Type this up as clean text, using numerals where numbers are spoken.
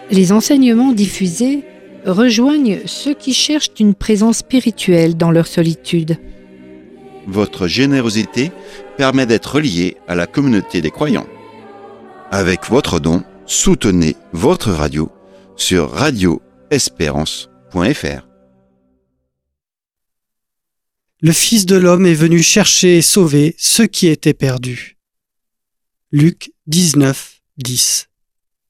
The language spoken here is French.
Les enseignements diffusés rejoignent ceux qui cherchent une présence spirituelle dans leur solitude. Votre générosité permet d'être lié à la communauté des croyants. Avec votre don, soutenez votre radio sur radioespérance.fr. Le Fils de l'homme est venu chercher et sauver ceux qui étaient perdus. Luc 19, 10.